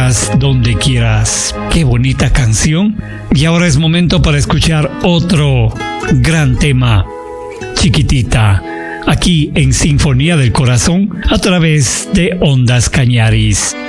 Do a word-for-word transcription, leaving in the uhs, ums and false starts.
quieras, donde quieras. Qué bonita canción. Y ahora es momento para escuchar otro gran tema, Chiquitita, aquí en Sinfonía del Corazón a través de Ondas Cañaris.